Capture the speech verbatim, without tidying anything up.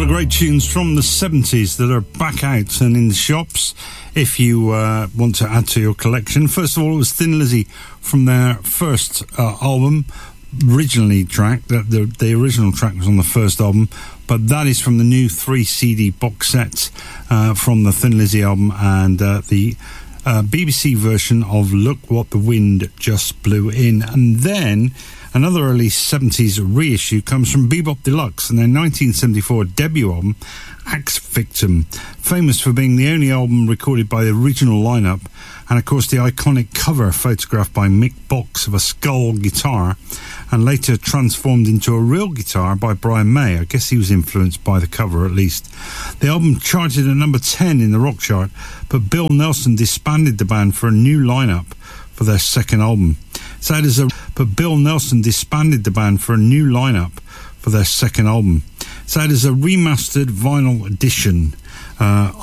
Great tunes from the seventies that are back out and in the shops if you uh, want to add to your collection. First of all, it was Thin Lizzy from their first uh, album, originally track. The, the, the original track was on the first album, but that is from the new three C D box set uh, from the Thin Lizzy album, and uh, the uh, B B C version of Look What the Wind Just Blew In. And then another early seventies reissue comes from Bebop Deluxe and their nineteen seventy-four debut album, Axe Victim, famous for being the only album recorded by the original lineup, and of course the iconic cover photographed by Mick Box of a skull guitar, and later transformed into a real guitar by Brian May. I guess he was influenced by the cover at least. The album charted at number ten in the rock chart, but Bill Nelson disbanded the band for a new lineup for their second album. So it is a, but Bill Nelson disbanded the band for a new lineup for their second album. So it is a remastered vinyl edition uh,